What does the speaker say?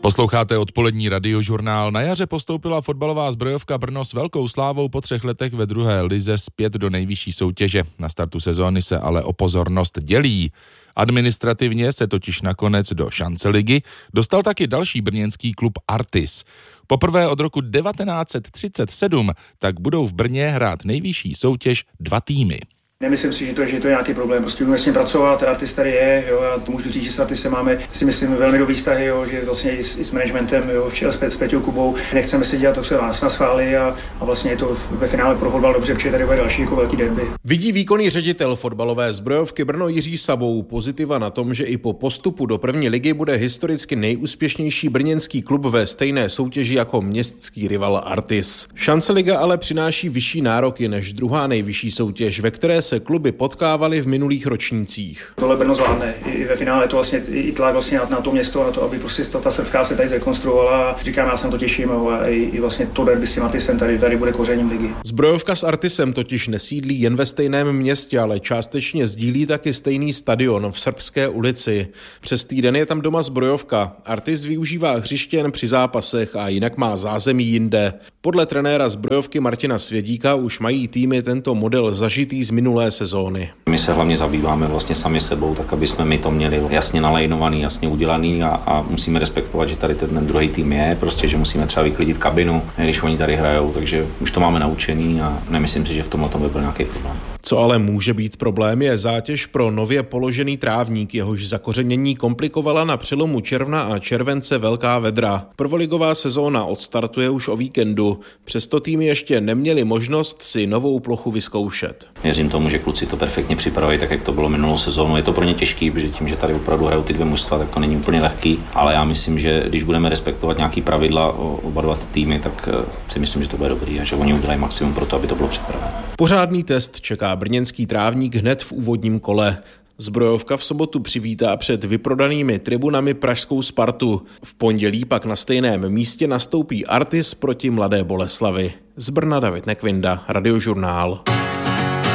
Posloucháte odpolední radiožurnál. Na jaře postoupila fotbalová Zbrojovka Brno s velkou slávou po 3 letech ve druhé lize zpět do nejvyšší soutěže. Na startu sezóny se ale o pozornost dělí. Administrativně se totiž nakonec do šance ligy dostal taky další brněnský klub Artis. Poprvé od roku 1937 tak budou v Brně hrát nejvyšší soutěž 2 týmy. Nemyslím si, že to je nějaký problém, prostě budeme s ním pracovat, Artis tady je, jo, já to můžu říct, že s Artisem máme, si myslím, velmi dobrý vztahy, jo, že vlastně i s managementem, jo, včera s Peťou Kubou, nechceme si dělat to, co nás naschválí a vlastně je to ve finále pro fotbal dobře, protože tady bude další jako velký derby. Vidí výkonný ředitel fotbalové Zbrojovky Brno Jiří Sabou pozitiva na tom, že i po postupu do první ligy bude historicky nejúspěšnější brněnský klub ve stejné soutěži jako městský rival Artis. Šance liga ale přináší vyšší nároky než druhá nejvyšší soutěž, ve které se kluby potkávaly v minulých ročnících. Tohle Brno zvládne. I ve finále to vlastně i tlak vlastně na to město, na to, aby prostě ta srbská se tady zrekonstruovala. Říkám, já se na to těším a i vlastně to derby s tím Artisem tady bude kořením ligy. Zbrojovka s Artisem totiž nesídlí jen ve stejném městě, ale částečně sdílí taky stejný stadion v Srbské ulici. Přes týden je tam doma Zbrojovka. Artis využívá hřiště jen při zápasech a jinak má zázemí jinde. Podle trenéra Zbrojovky Martina Svědíka už mají týmy tento model zažitý z minulé sezóny. My se hlavně zabýváme vlastně sami sebou, tak aby jsme my to měli jasně nalajnovaný, jasně udělaný a musíme respektovat, že tady ten druhý tým je, prostě, že musíme třeba vyklidit kabinu, když oni tady hrajou, takže už to máme naučený a nemyslím si, že v tomhle by byl nějaký problém. Co ale může být problém, je zátěž pro nově položený trávník, jehož zakořenění komplikovala na přelomu června a července velká vedra. Prvoligová sezóna odstartuje už o víkendu, přesto týmy ještě neměli možnost si novou plochu vyzkoušet. Věřím tomu, že kluci to perfektně připravují, tak jak to bylo minulou sezónu. Je to pro ně těžký, protože tím, že tady opravdu hrajou ty 2 mužstva, tak to není úplně lehký, ale já myslím, že když budeme respektovat nějaký pravidla oba 2 týmy, tak si myslím, že to bude dobrý a že oni udělají maximum pro to, aby to bylo připravené. Pořádný test čeká brněnský trávník hned v úvodním kole. Zbrojovka v sobotu přivítá před vyprodanými tribunami pražskou Spartu. V pondělí pak na stejném místě nastoupí Artis proti Mladé Boleslavi. Z Brna David Nekvinda, Radiožurnál.